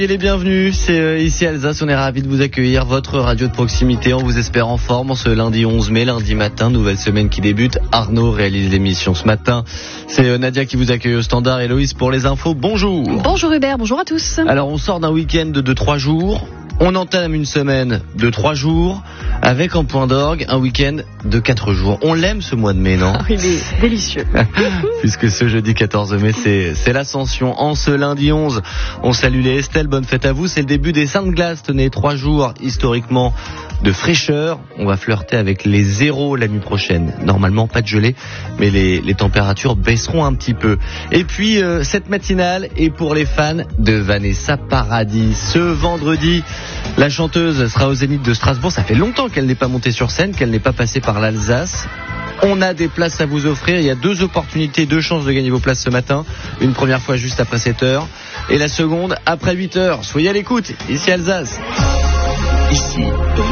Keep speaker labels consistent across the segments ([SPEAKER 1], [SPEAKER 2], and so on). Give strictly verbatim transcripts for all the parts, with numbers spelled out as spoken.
[SPEAKER 1] Les bienvenus, c'est euh, ici Alsace, on est ravis de vous accueillir, votre radio de proximité, on vous espère en forme en ce lundi onze mai, lundi matin, nouvelle semaine qui débute. Arnaud réalise l'émission ce matin, c'est euh, Nadia qui vous accueille au standard et Loïs pour les infos, bonjour.
[SPEAKER 2] Bonjour Hubert, bonjour à tous.
[SPEAKER 1] Alors on sort d'un week-end de, de trois jours, on entame une semaine de trois jours, avec en point d'orgue un week-end de quatre jours. On l'aime ce mois de mai, non?
[SPEAKER 2] Il est délicieux.
[SPEAKER 1] Puisque ce jeudi quatorze mai, c'est, c'est l'Ascension. En ce lundi onze, on salue les Estelle, bonne fête à vous. C'est le début des Saintes Glaces, tenez, trois jours historiquement de fraîcheur. On va flirter avec les zéros la nuit prochaine. Normalement, pas de gelée, mais les, les températures baisseront un petit peu. Et puis, euh, cette matinale est pour les fans de Vanessa Paradis. Ce vendredi, la chanteuse sera au Zénith de Strasbourg. Ça fait longtemps qu'elle n'est pas montée sur scène, qu'elle n'est pas passée par l'Alsace. On a des places à vous offrir. Il y a deux opportunités, deux chances de gagner vos places ce matin. Une première fois juste après sept heures et la seconde après huit heures. Soyez à l'écoute, ici Alsace.
[SPEAKER 3] Ici,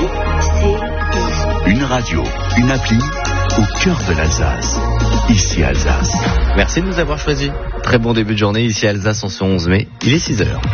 [SPEAKER 3] une radio, une appli au cœur de l'Alsace. Ici Alsace.
[SPEAKER 1] Merci de nous avoir choisis. Très bon début de journée ici Alsace en ce onze mai. Il est six heures.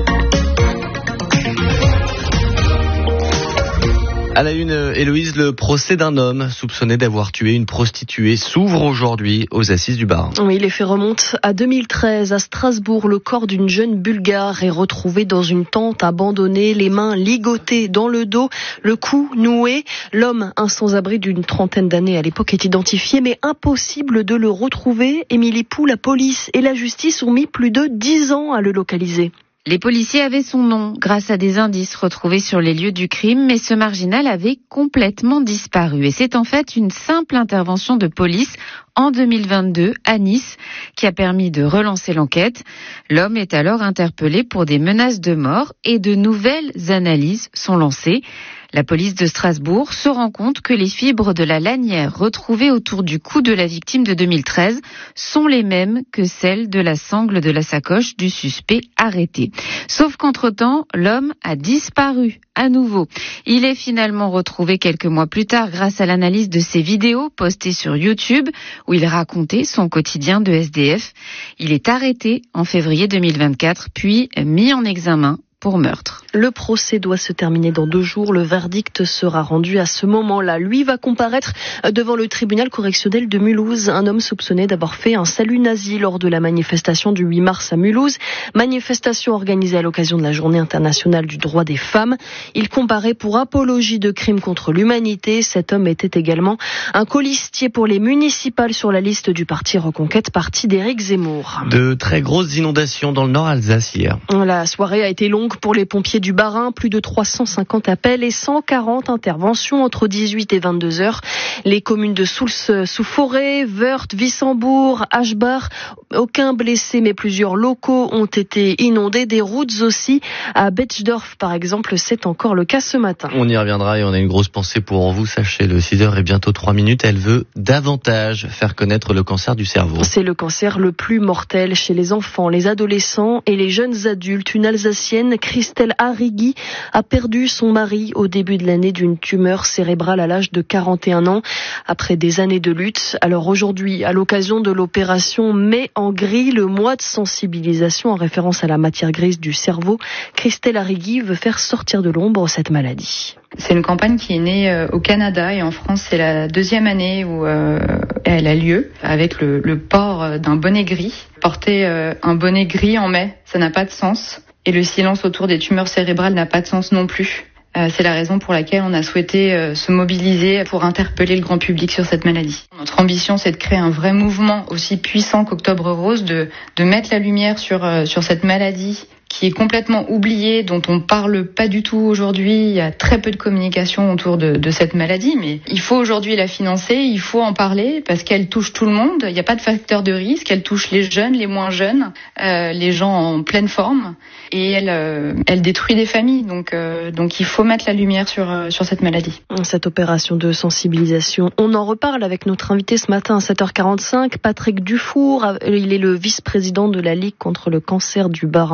[SPEAKER 1] À la une, Héloïse, le procès d'un homme soupçonné d'avoir tué une prostituée s'ouvre aujourd'hui aux assises du Bas-Rhin.
[SPEAKER 2] Oui, les faits remontent à deux mille treize. À Strasbourg, le corps d'une jeune Bulgare est retrouvé dans une tente abandonnée, les mains ligotées dans le dos, le cou noué. L'homme, un sans-abri d'une trentaine d'années à l'époque, est identifié, mais impossible de le retrouver. Émilie Pou, la police et la justice ont mis plus de dix ans à le localiser.
[SPEAKER 4] Les policiers avaient son nom grâce à des indices retrouvés sur les lieux du crime, mais ce marginal avait complètement disparu. Et c'est en fait une simple intervention de police en deux mille vingt-deux à Nice qui a permis de relancer l'enquête. L'homme est alors interpellé pour des menaces de mort et de nouvelles analyses sont lancées. La police de Strasbourg se rend compte que les fibres de la lanière retrouvées autour du cou de la victime de deux mille treize sont les mêmes que celles de la sangle de la sacoche du suspect arrêté. Sauf qu'entre-temps, l'homme a disparu à nouveau. Il est finalement retrouvé quelques mois plus tard grâce à l'analyse de ses vidéos postées sur YouTube où il racontait son quotidien de S D F. Il est arrêté en février deux mille vingt-quatre puis mis en examen pour meurtre.
[SPEAKER 2] Le procès doit se terminer dans deux jours. Le verdict sera rendu à ce moment-là. Lui va comparaître devant le tribunal correctionnel de Mulhouse. Un homme soupçonné d'avoir fait un salut nazi lors de la manifestation du huit mars à Mulhouse. Manifestation organisée à l'occasion de la Journée internationale du droit des femmes. Il comparait pour apologie de crimes contre l'humanité. Cet homme était également un colistier pour les municipales sur la liste du parti Reconquête, parti d'Éric Zemmour.
[SPEAKER 1] De très grosses inondations dans le nord Alsace hier.
[SPEAKER 2] La soirée a été longue pour les pompiers du Bas-Rhin, plus de trois cent cinquante appels et cent quarante interventions entre dix-huit et vingt-deux heures. Les communes de Souls-sous-Forêt, Wörth, Wissembourg, Aschbach, aucun blessé mais plusieurs locaux ont été inondés, des routes aussi. À Betschdorf par exemple, c'est encore le cas ce matin.
[SPEAKER 1] On y reviendra et on a une grosse pensée pour vous, sachez, le six heures et bientôt trois minutes, elle veut davantage faire connaître le cancer du cerveau.
[SPEAKER 2] C'est le cancer le plus mortel chez les enfants, les adolescents et les jeunes adultes. Une Alsacienne, Christelle Arrigui, a perdu son mari au début de l'année d'une tumeur cérébrale à l'âge de quarante et un ans, après des années de lutte. Alors aujourd'hui, à l'occasion de l'opération Mai en gris, le mois de sensibilisation en référence à la matière grise du cerveau, Christelle Arrigui veut faire sortir de l'ombre cette maladie.
[SPEAKER 5] C'est une campagne qui est née au Canada et en France, c'est la deuxième année où euh, elle a lieu avec le, le port d'un bonnet gris. Porter euh, un bonnet gris en mai, ça n'a pas de sens. Et le silence autour des tumeurs cérébrales n'a pas de sens non plus. Euh, c'est la raison pour laquelle on a souhaité euh, se mobiliser pour interpeller le grand public sur cette maladie. Notre ambition, c'est de créer un vrai mouvement aussi puissant qu'Octobre Rose, de, de mettre la lumière sur, euh, sur cette maladie qui est complètement oubliée, dont on parle pas du tout aujourd'hui. Il y a très peu de communication autour de, de cette maladie, mais il faut aujourd'hui la financer, il faut en parler parce qu'elle touche tout le monde. Il n'y a pas de facteur de risque, elle touche les jeunes, les moins jeunes, euh, les gens en pleine forme, et elle, euh, elle détruit des familles. Donc, euh, donc il faut mettre la lumière sur, euh, sur cette maladie.
[SPEAKER 2] Cette opération de sensibilisation, on en reparle avec notre invité ce matin à sept heures quarante-cinq, Patrick Dufour. Il est le vice-président de la Ligue contre le cancer du Bas-Rhin.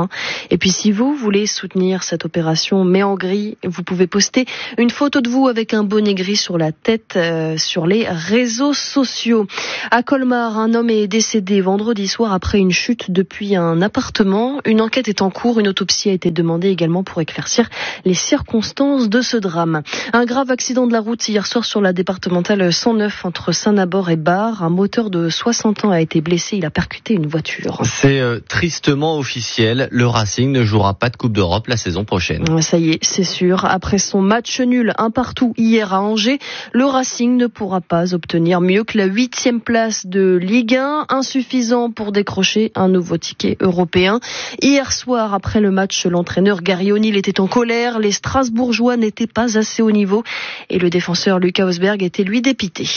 [SPEAKER 2] Et puis si vous voulez soutenir cette opération Mais en gris, vous pouvez poster une photo de vous avec un bonnet gris sur la tête euh, sur les réseaux sociaux. À Colmar, un homme est décédé vendredi soir après une chute depuis un appartement. Une enquête est en cours. Une autopsie a été demandée également pour éclaircir les circonstances de ce drame. Un grave accident de la route hier soir sur la départementale cent neuf entre Saint-Nabord et Bar. Un moteur de soixante ans a été blessé. Il a percuté une voiture.
[SPEAKER 1] C'est euh, tristement officiel. Le Racing ne jouera pas de Coupe d'Europe la saison prochaine.
[SPEAKER 2] Ça y est, c'est sûr. Après son match nul un partout hier à Angers, le Racing ne pourra pas obtenir mieux que la huitième place de Ligue un, insuffisant pour décrocher un nouveau ticket européen. Hier soir, après le match, l'entraîneur Gary O'Neill était en colère. Les Strasbourgeois n'étaient pas assez haut niveau et le défenseur Lucas Osberg était lui dépité.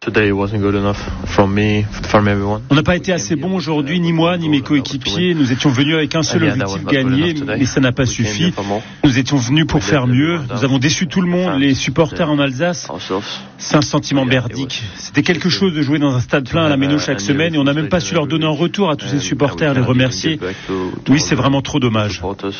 [SPEAKER 6] On n'a pas été assez bon aujourd'hui, ni moi, ni mes coéquipiers. Nous étions venus avec un seul objectif, gagner, mais ça n'a pas suffi. Nous étions venus pour faire mieux. Nous avons déçu tout le monde, les supporters en Alsace. C'est un sentiment merdique. C'était quelque chose de jouer dans un stade plein à la Méno chaque semaine et on n'a même pas su leur donner un retour à tous ces supporters, les remercier. Oui, c'est vraiment trop dommage.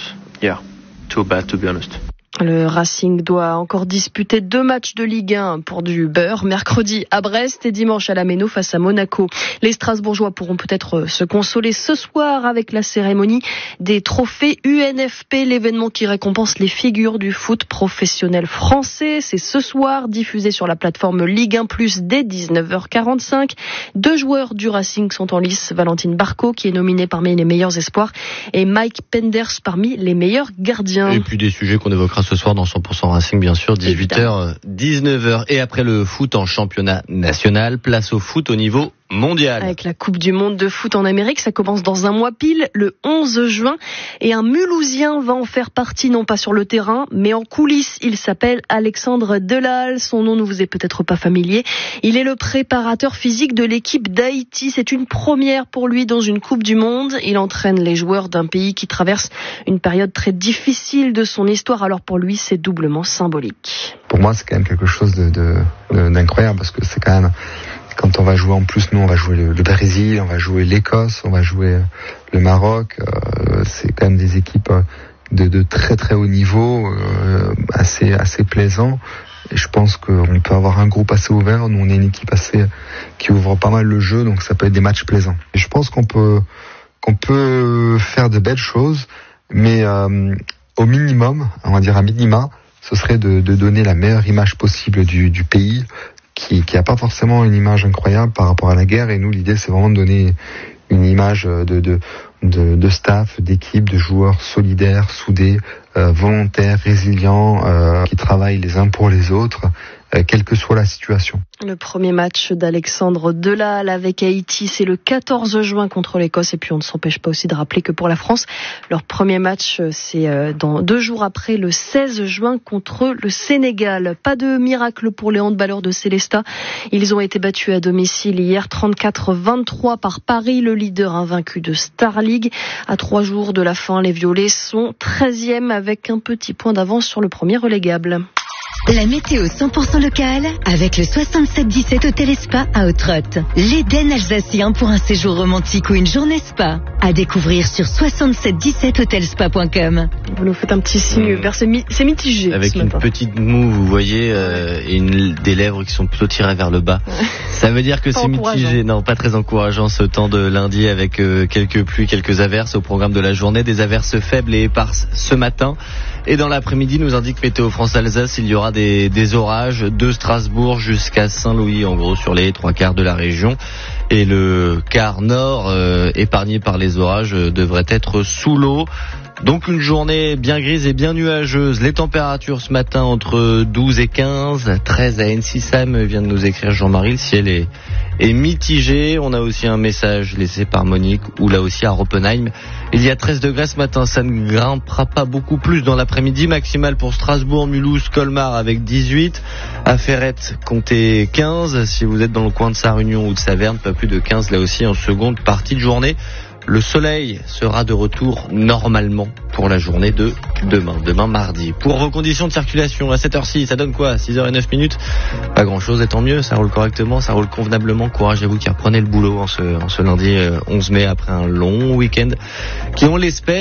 [SPEAKER 2] Le Racing doit encore disputer deux matchs de Ligue un pour du beurre, mercredi à Brest et dimanche à la Méno face à Monaco. Les Strasbourgeois pourront peut-être se consoler ce soir avec la cérémonie des trophées U N F P, l'événement qui récompense les figures du foot professionnel français. C'est ce soir, diffusé sur la plateforme Ligue un plus dès dix-neuf heures quarante-cinq. Deux joueurs du Racing sont en lice, Valentine Barco qui est nominé parmi les meilleurs espoirs et Mike Penders parmi les meilleurs gardiens.
[SPEAKER 1] Et puis des sujets qu'on évoquera ce soir dans cent pour cent Racing, bien sûr, dix-huit heures, dix-neuf heures. Et après le foot en championnat national, place au foot au niveau mondial.
[SPEAKER 2] Avec la Coupe du Monde de foot en Amérique, ça commence dans un mois pile, le onze juin. Et un Mulhousien va en faire partie, non pas sur le terrain, mais en coulisses. Il s'appelle Alexandre Delal. Son nom ne vous est peut-être pas familier. Il est le préparateur physique de l'équipe d'Haïti. C'est une première pour lui dans une Coupe du Monde. Il entraîne les joueurs d'un pays qui traverse une période très difficile de son histoire. Alors pour lui, c'est doublement symbolique.
[SPEAKER 7] Pour moi, c'est quand même quelque chose de, de, de, d'incroyable parce que c'est quand même... Quand on va jouer en plus, nous on va jouer le, le Brésil, on va jouer l'Écosse, on va jouer le Maroc. Euh, c'est quand même des équipes de, de très très haut niveau, euh, assez assez plaisant. Et je pense qu'on peut avoir un groupe assez ouvert. Nous on est une équipe assez qui ouvre pas mal le jeu, donc ça peut être des matchs plaisants. Et je pense qu'on peut qu'on peut faire de belles choses, mais euh, au minimum, on va dire à minima, ce serait de, de donner la meilleure image possible du, du pays. qui qui a pas forcément une image incroyable par rapport à la guerre, et nous l'idée c'est vraiment de donner une image de de de, de staff, d'équipe, de joueurs solidaires, soudés, euh, volontaires, résilients, euh, qui travaillent les uns pour les autres, euh, quelle que soit la situation.
[SPEAKER 2] Le premier match d'Alexandre Delal avec Haïti, c'est le quatorze juin contre l'Écosse. Et puis on ne s'empêche pas aussi de rappeler que pour la France, leur premier match, c'est dans deux jours après, le seize juin contre le Sénégal. Pas de miracle pour les handballeurs de Célestat. Ils ont été battus à domicile hier trente-quatre vingt-trois par Paris, le leader invaincu de Star League. À trois jours de la fin, les Violets sont treizième avec un petit point d'avance sur le premier relégable.
[SPEAKER 8] La météo cent pour cent locale avec le soixante-sept dix-sept Hôtel et Spa à Ottrott. L'Éden alsacien pour un séjour romantique ou une journée spa. À découvrir sur soixante-sept dix-sept hotelspa point com.
[SPEAKER 2] Vous nous faites un petit signe, mmh. c'est, mi- c'est mitigé.
[SPEAKER 1] Avec une petite moue, vous voyez, euh, et une, des lèvres qui sont plutôt tirées vers le bas. Ouais. Ça veut dire que c'est mitigé. Non, pas très encourageant ce temps de lundi avec euh, quelques pluies, quelques averses au programme de la journée. Des averses faibles et éparses ce matin. Et dans l'après-midi, nous indique Météo France Alsace, il y aura des, des orages de Strasbourg jusqu'à Saint-Louis, en gros, sur les trois quarts de la région. Et le quart nord, euh, épargné par les orages, euh, devrait être sous l'eau. Donc une journée bien grise et bien nuageuse. Les températures ce matin entre douze et quinze, treize à Ensisheim, vient de nous écrire Jean-Marie. Le ciel est, est mitigé. On a aussi un message laissé par Monique, ou là aussi à Oppenheim. Il y a treize degrés ce matin, ça ne grimpera pas beaucoup plus dans l'après-midi. Maximal pour Strasbourg, Mulhouse, Colmar avec dix-huit. À Ferrette, comptez quinze. Si vous êtes dans le coin de Sarre-Union ou de Saverne, pas plus de quinze là aussi en seconde partie de journée. Le soleil sera de retour normalement pour la journée de demain, demain mardi. Pour vos conditions de circulation à cette heure-ci, ça donne quoi? six heures neuf minutes? Pas grand-chose, et tant mieux, ça roule correctement, ça roule convenablement. Courage à vous qui reprenez le boulot en ce, en ce lundi onze mai après un long week-end qui, on l'espère,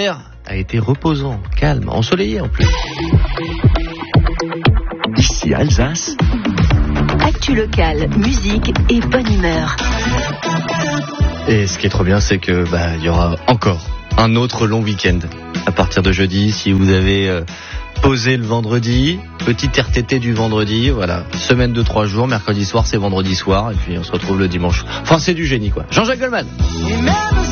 [SPEAKER 1] a été reposant, calme, ensoleillé en plus.
[SPEAKER 3] Ici Alsace.
[SPEAKER 8] Actu locale, musique et bonne humeur.
[SPEAKER 1] Et ce qui est trop bien, c'est que bah il y aura encore un autre long week-end à partir de jeudi. Si vous avez euh, posé le vendredi, petit R T T du vendredi, voilà, semaine de trois jours, mercredi soir c'est vendredi soir, et puis on se retrouve le dimanche. Enfin c'est du génie quoi. Jean-Jacques Goldman.